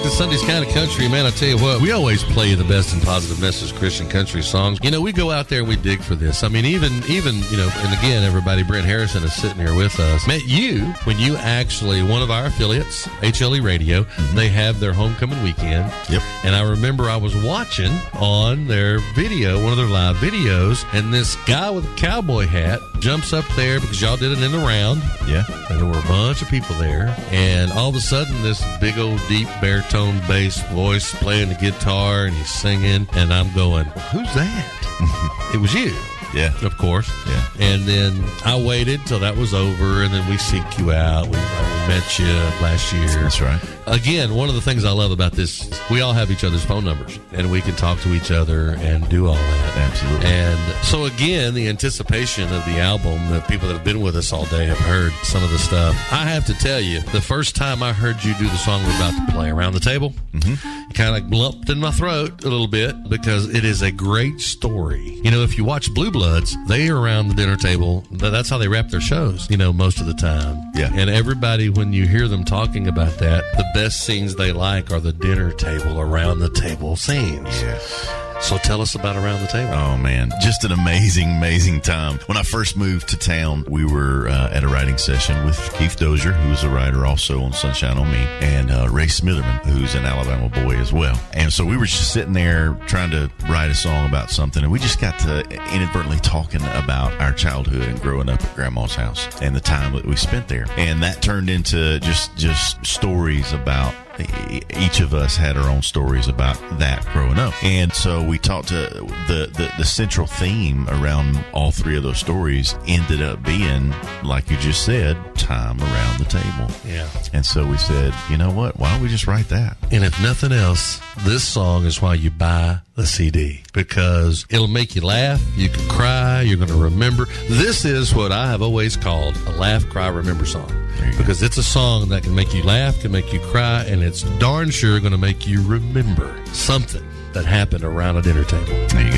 to Sunday's Kind of Country. Man, I tell you what, we always play the best and positive message Christian country songs. You know, we go out there and we dig for this. I mean, even you know, and again, everybody, Brent Harrison is sitting here with us. Met you when you actually, one of our affiliates, HLE Radio, they have their homecoming weekend. Yep. And I remember I was watching on their video, one of their live videos, and this guy with a cowboy hat jumps up there because y'all did it in the round. Yeah. And there were a bunch of people there. And all of a sudden, this big old deep baritone bass voice playing the guitar, and he's singing. And I'm going, who's that? It was you. Yeah. Of course. Yeah. And then I waited till that was over, and then we seeked you out. We met you last year. That's right. Again, one of the things I love about this, we all have each other's phone numbers, and we can talk to each other and do all that. Absolutely. And so, again, the anticipation of the album, the people that have been with us all day have heard some of the stuff. I have to tell you, the first time I heard you do the song we're about to play, Around the Table, it kind of lumped in my throat a little bit because it is a great story. You know, if you watch Blue Bloods, they are around the dinner table. That's how they wrap their shows, you know, most of the time. Yeah. And everybody, when you hear them talking about that, the best scenes they like are the dinner table, around the table scenes. Yes. So tell us about Around the Table. Oh, man. Just an amazing time. When I first moved to town, we were at a writing session with Keith Dozier, who was a writer also on Sunshine on Me, and Ray Smitherman, who's an Alabama boy as well. And so we were just sitting there trying to write a song about something, and we just got to inadvertently talking about our childhood and growing up at Grandma's house and the time that we spent there. And that turned into just stories about each of us had our own stories about that growing up. And so we talked to the central theme around all three of those stories ended up being, like you just said, time around the table. Yeah. And so we said, you know what? Why don't we just write that? And if nothing else, this song is why you buy the CD, because it'll make you laugh, you can cry, you're going to remember. This is what I have always called a laugh, cry, remember song, because it's a song that can make you laugh, can make you cry, and it's darn sure going to make you remember something that happened around a dinner table. There you go.